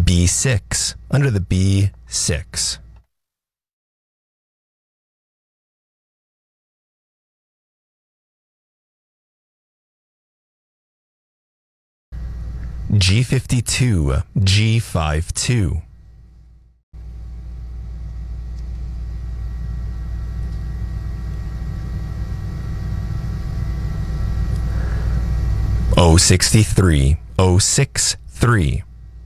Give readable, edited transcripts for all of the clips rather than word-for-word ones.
B6. Under the B6. G52, G52. O63, O63.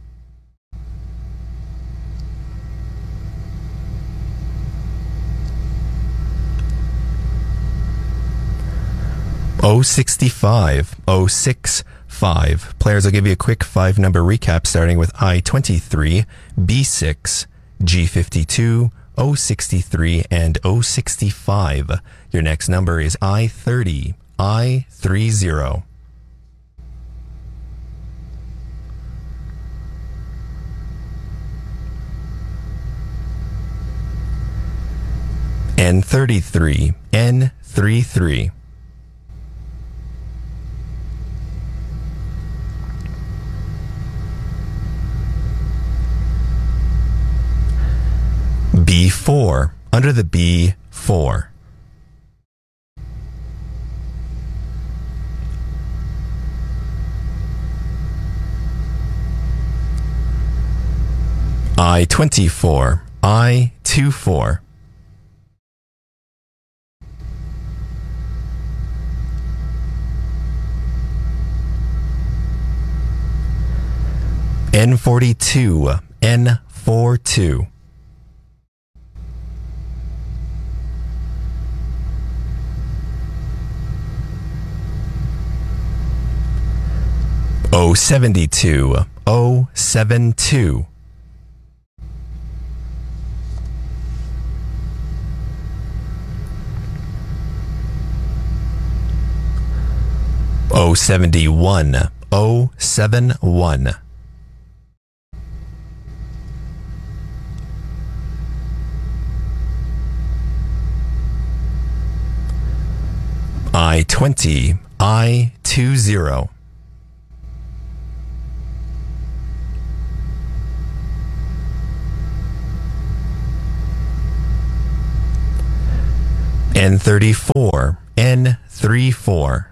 O65, O65. Players, will give you a quick 5-number recap starting with I-23, B6, G52, O63, and O65. Your next number is I-30, I-30. N33, N33. B4, under the B4. I-24, I-24. N42, N42. O72, O72. O71, O71. I-20, I-20. N34, N34.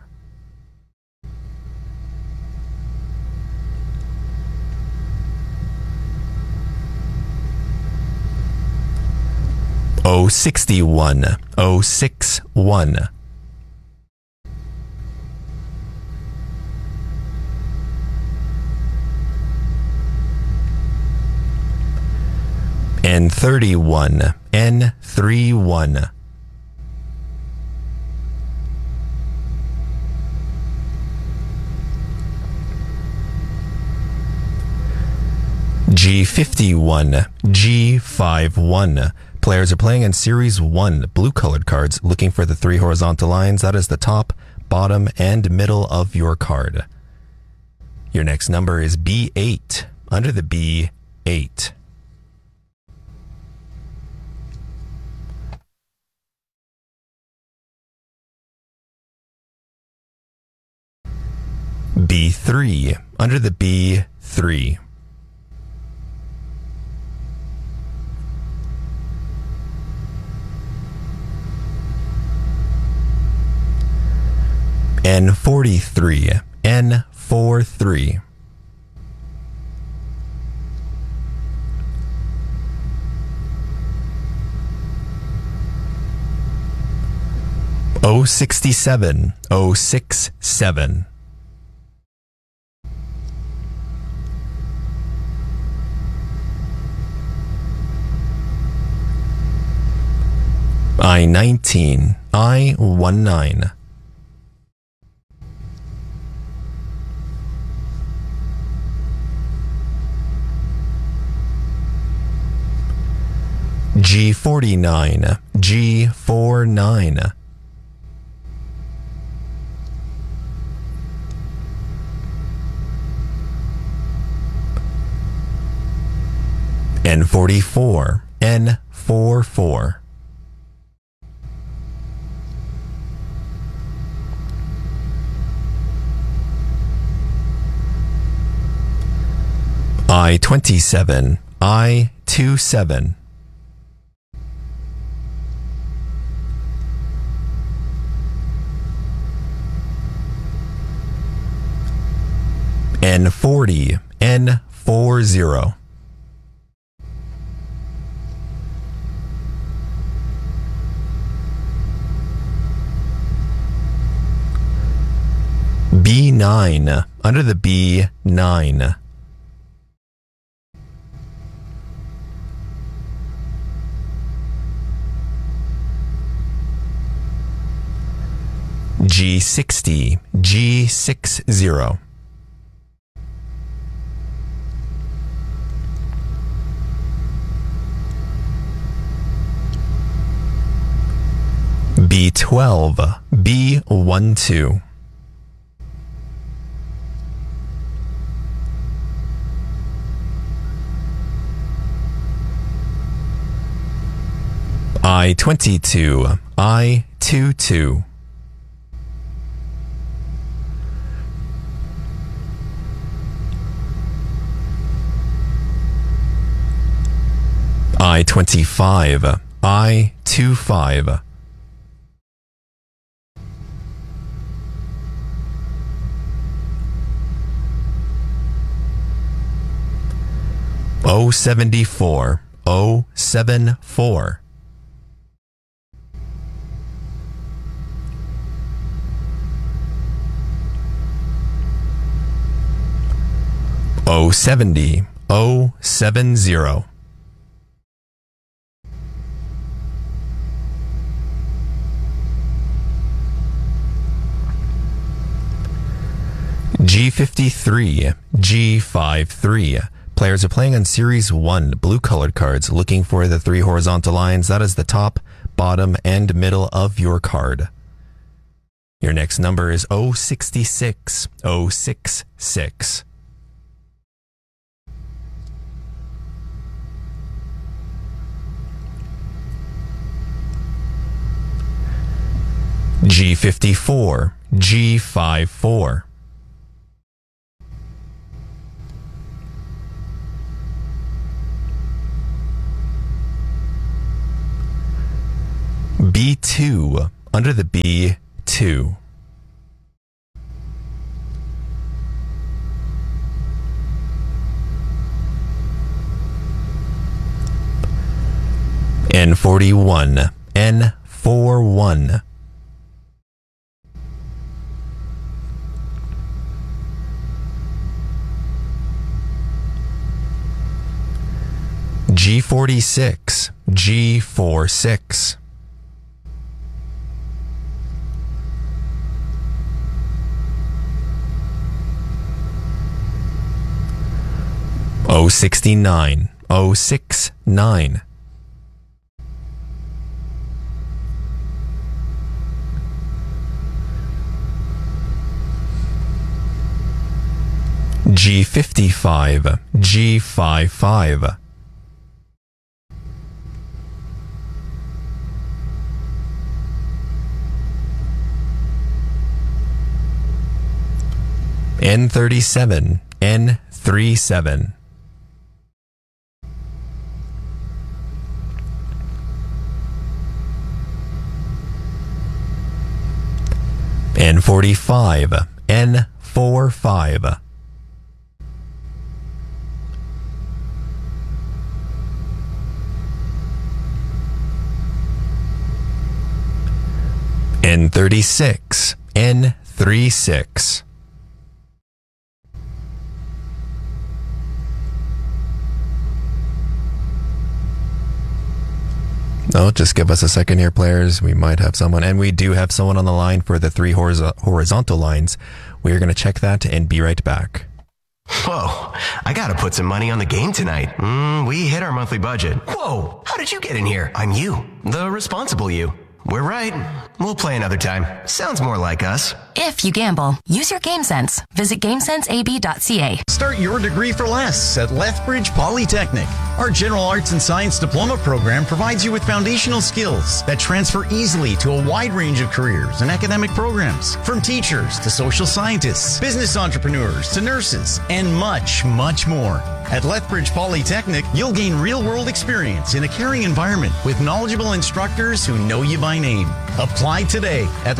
O61, O61. N31, N31. G51, G51. Players are playing in Series 1, blue-colored cards, looking for the 3 horizontal lines. That is the top, bottom, and middle of your card. Your next number is B8, under the B8. B3, under the B3. N43, N43. O67, O67. I-19, I-19. G49, G49. N44, N44. I-27, I-27. N40, N40. B9, under the B9. G60, G60. B12, B12. I-22, I-22. I-25, I-25. O74, O74. O70, O70. G53, G53. Players are playing on Series 1, blue colored cards, looking for the three horizontal lines. That is the top, bottom, and middle of your card. Your next number is 066, 066. G54, G54. B2, under the B2. N41, N41. G46, G46. O69, O69. G55, G55. N37, N37. N45, N45. N36, N36. No, just give us a second here, players. We might have someone, and we do have someone on the line for the three horizontal lines. We are going to check that and be right back. Whoa, I gotta put some money on the game tonight. We hit our monthly budget. Whoa, how did you get in here? I'm you, the responsible you. We're right. We'll play another time. Sounds more like us. If you gamble, use your GameSense. Visit GameSenseAB.ca. Start your degree for less at Lethbridge Polytechnic. Our General Arts and Science Diploma program provides you with foundational skills that transfer easily to a wide range of careers and academic programs. From teachers to social scientists, business entrepreneurs to nurses, and much, much more. At Lethbridge Polytechnic, you'll gain real-world experience in a caring environment with knowledgeable instructors who know you by name. Apply today at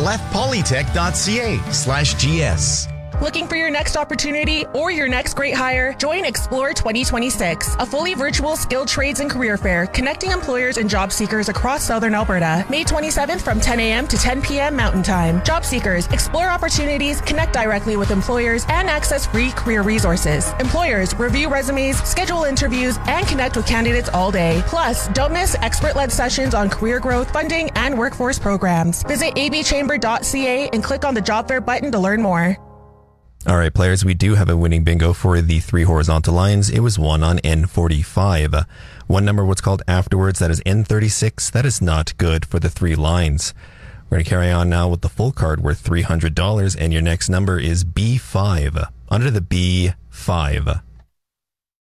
lethpolytech.ca/GS. Looking for your next opportunity or your next great hire? Join Explore 2026, a fully virtual skilled trades and career fair connecting employers and job seekers across Southern Alberta. May 27th from 10 a.m. to 10 p.m. Mountain Time. Job seekers, explore opportunities, connect directly with employers, and access free career resources. Employers, review resumes, schedule interviews, and connect with candidates all day. Plus, don't miss expert-led sessions on career growth, funding, and workforce programs. Visit abchamber.ca and click on the job fair button to learn more. All right, players, we do have a winning bingo for the 3 horizontal lines. It was won on N45. One number, what's called afterwards, that is N36. That is not good for the 3 lines. We're going to carry on now with the full card worth $300, and your next number is B5. Under the B5.